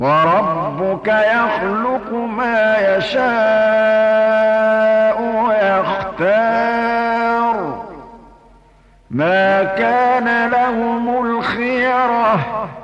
وربك يخلق ما يشاء ويختار ما كان لهم الخيرة